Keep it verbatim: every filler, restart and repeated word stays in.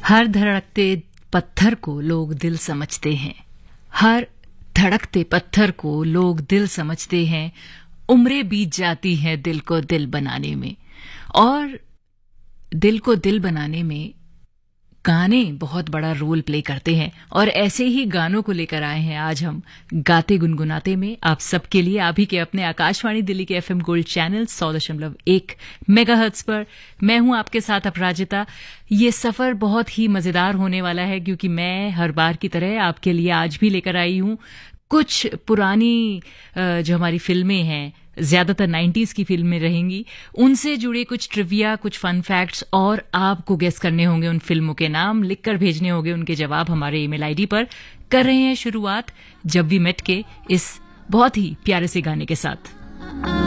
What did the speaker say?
हर धड़कते पत्थर को लोग दिल समझते हैं, हर धड़कते पत्थर को लोग दिल समझते हैं। उम्रें बीत जाती हैं दिल को दिल बनाने में, और दिल को दिल बनाने में गाने बहुत बड़ा रोल प्ले करते हैं। और ऐसे ही गानों को लेकर आए हैं आज हम गाते गुनगुनाते में आप सबके लिए, आप ही के अपने आकाशवाणी दिल्ली के एफएम गोल्ड चैनल सौ दशमलव एक मेगाहर्ट्ज पर। मैं हूं आपके साथ अपराजिता। ये सफर बहुत ही मजेदार होने वाला है, क्योंकि मैं हर बार की तरह आपके लिए आज भी लेकर आई हूं कुछ पुरानी जो हमारी फिल्में हैं, ज्यादातर नाइन्टीज की फिल्में रहेंगी, उनसे जुड़े कुछ ट्रिविया, कुछ फन फैक्ट्स, और आपको गेस करने होंगे उन फिल्मों के नाम, लिखकर भेजने होंगे उनके जवाब हमारे ईमेल आईडी पर। कर रहे हैं शुरुआत जब वी मेट के इस बहुत ही प्यारे से गाने के साथ।